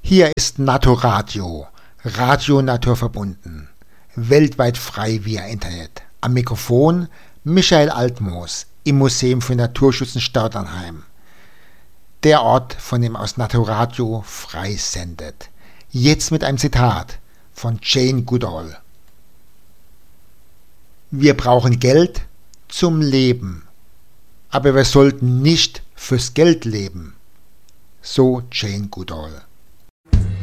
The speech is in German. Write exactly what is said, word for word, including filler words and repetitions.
Hier ist Naturradio, Radio naturverbunden, weltweit frei via Internet. Am Mikrofon Michael Altmoos im Museum für Naturschutz in Staudernheim. Der Ort, von dem aus Naturradio frei sendet. Jetzt mit einem Zitat von Jane Goodall. Wir brauchen Geld zum Leben, aber wir sollten nicht fürs Geld leben. So Jane Goodall.